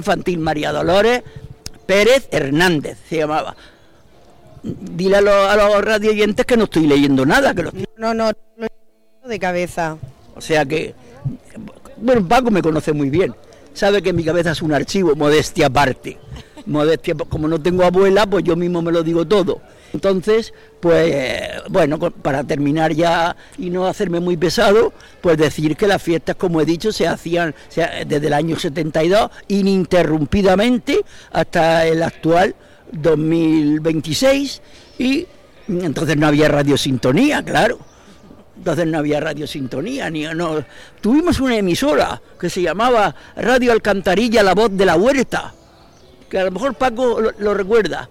infantil María Dolores Pérez Hernández, se llamaba. Dile a los radioyentes que no estoy leyendo nada, que No, lo he de cabeza. O sea que, bueno, Paco me conoce muy bien, sabe que mi cabeza es un archivo, modestia aparte. Modestia, como no tengo abuela, pues yo mismo me lo digo todo. Entonces, pues, bueno, para terminar ya y no hacerme muy pesado, pues decir que las fiestas, como he dicho, se hacían desde el año 72, ininterrumpidamente, hasta el actual 2026, y entonces no había radiosintonía, claro. Entonces no había radiosintonía, no. Tuvimos una emisora que se llamaba Radio Alcantarilla, La Voz de la Huerta, que a lo mejor Paco lo recuerda.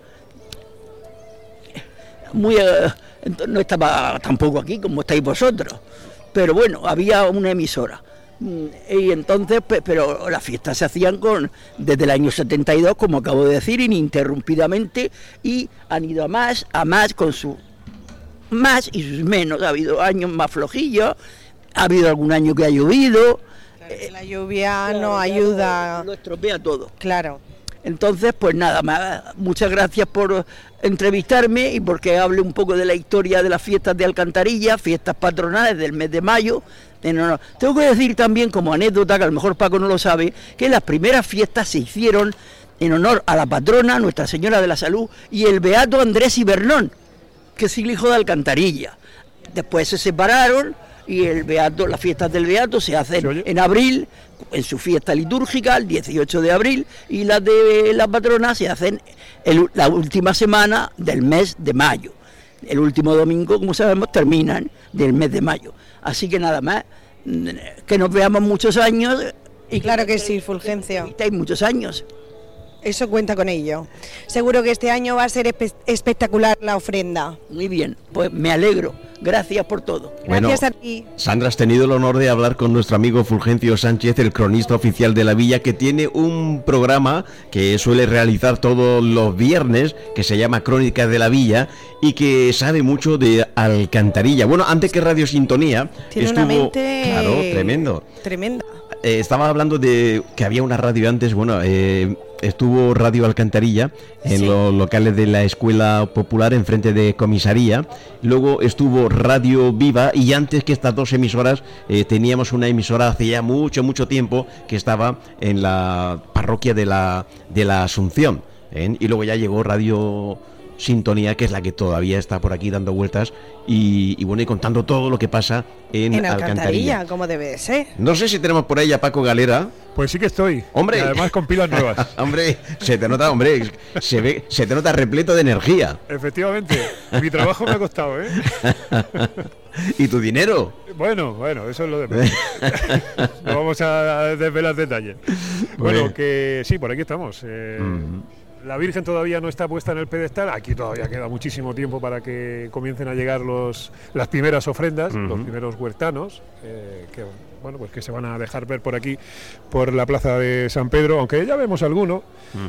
No estaba tampoco aquí como estáis vosotros, pero bueno, había una emisora. Y entonces, pero las fiestas se hacían desde el año 72, como acabo de decir, ininterrumpidamente, y han ido a más, con sus más y sus menos. Ha habido años más flojillos, ha habido algún año que ha llovido. Claro, la lluvia no ayuda. Lo estropea todo. Claro. Entonces, pues nada más, muchas gracias por entrevistarme y porque hable un poco de la historia de las fiestas de Alcantarilla, fiestas patronales del mes de mayo. Tengo que decir también, como anécdota, que a lo mejor Paco no lo sabe, que las primeras fiestas se hicieron en honor a la patrona, Nuestra Señora de la Salud, y el beato Andrés Ibernón, que es el hijo de Alcantarilla. Después se separaron y las fiestas del beato se hacen en abril, en su fiesta litúrgica, el 18 de abril, y las de la patrona se hacen la última semana del mes de mayo. El último domingo, como sabemos, terminan del mes de mayo. Así que nada más, que nos veamos muchos años. Y claro que sí, Fulgencio. Hay muchos años. Eso cuenta con ello. Seguro que este año va a ser espectacular la ofrenda. Muy bien, pues me alegro. Gracias por todo. Gracias a ti. Sandra, has tenido el honor de hablar con nuestro amigo Fulgencio Sánchez, el cronista oficial de la villa, que tiene un programa que suele realizar todos los viernes, que se llama Crónicas de la Villa, y que sabe mucho de Alcantarilla. Bueno, antes que Radio Sintonía, tiene una mente... Claro, tremendo. Tremenda. Estaba hablando de que había una radio antes, bueno, estuvo Radio Alcantarilla en los locales de la Escuela Popular enfrente de comisaría, luego estuvo Radio Viva, y antes que estas dos emisoras teníamos una emisora hace ya mucho tiempo que estaba en la parroquia de la Asunción, y luego ya llegó Radio Sintonía, que es la que todavía está por aquí dando vueltas y bueno, y contando todo lo que pasa en Alcantarilla, como debe ser. No sé si tenemos por ahí a Paco Galera. Pues sí que estoy. Hombre, y además con pilas nuevas. Hombre, se te nota, se te nota repleto de energía. Efectivamente, mi trabajo me ha costado, ¿eh? ¿Y tu dinero? Bueno, eso es lo de menos. No vamos a desvelar detalles. Bueno, que sí, por aquí estamos. La Virgen todavía no está puesta en el pedestal. Aquí todavía queda muchísimo tiempo para que comiencen a llegar las primeras ofrendas, los primeros huertanos, que se van a dejar ver por aquí, por la plaza de San Pedro, aunque ya vemos algunos.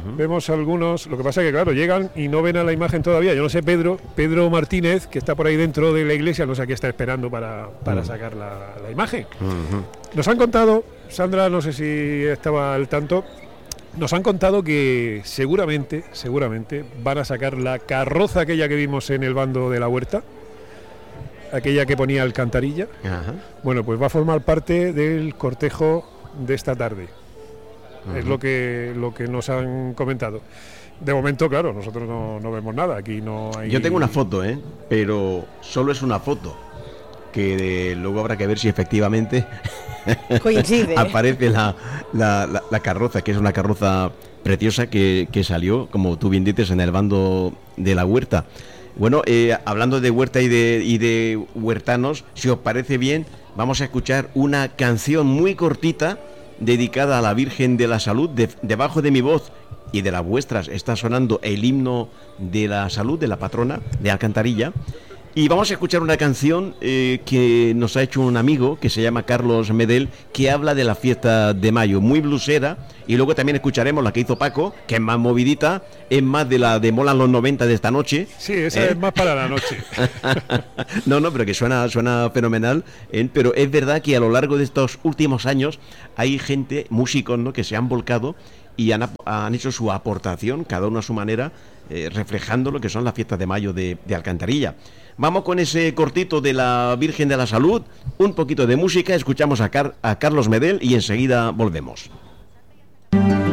Lo que pasa es que, claro, llegan y no ven a la imagen todavía. Yo no sé, Pedro Martínez, que está por ahí dentro de la iglesia, no sé a qué está esperando para sacar la imagen. Nos han contado, Sandra, no sé si estaba al tanto, nos han contado que seguramente van a sacar la carroza aquella que vimos en el bando de la huerta, aquella que ponía Alcantarilla. Ajá. Bueno, pues va a formar parte del cortejo de esta tarde. Es lo que nos han comentado. De momento, claro, nosotros no vemos nada, aquí no hay... Yo tengo una foto, pero solo es una foto, que luego habrá que ver si efectivamente coincide. Aparece la carroza, que es una carroza preciosa que salió, como tú bien dices, en el bando de la huerta. Bueno, hablando de huerta y de huertanos, si os parece bien, vamos a escuchar una canción muy cortita dedicada a la Virgen de la Salud. Debajo de mi voz y de las vuestras está sonando el himno de la salud, de la patrona de Alcantarilla. Y vamos a escuchar una canción que nos ha hecho un amigo que se llama Carlos Medel, que habla de la fiesta de mayo, muy blusera. Y luego también escucharemos la que hizo Paco, que es más movidita, es más de la de Molan los 90 de esta noche. Sí, esa es más para la noche. No, pero que suena fenomenal. Pero es verdad que a lo largo de estos últimos años hay gente, músicos, ¿no?, que se han volcado y han hecho su aportación, cada uno a su manera, reflejando lo que son las fiestas de mayo de Alcantarilla. Vamos con ese cortito de la Virgen de la Salud, un poquito de música, escuchamos a Carlos Medel y enseguida volvemos.